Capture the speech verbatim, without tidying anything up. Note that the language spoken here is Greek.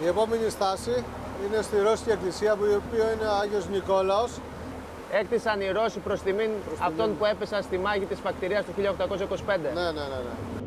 Η επόμενη στάση είναι στη Ρώσικη Εκκλησία, που η οποία είναι ο Άγιος Νικόλαος. Έκτισαν οι Ρώσοι προς τιμήν αυτών που έπεσαν στη μάχη της Φακτηρίας του χίλια οκτακόσια είκοσι πέντε. Ναι, ναι, ναι, ναι.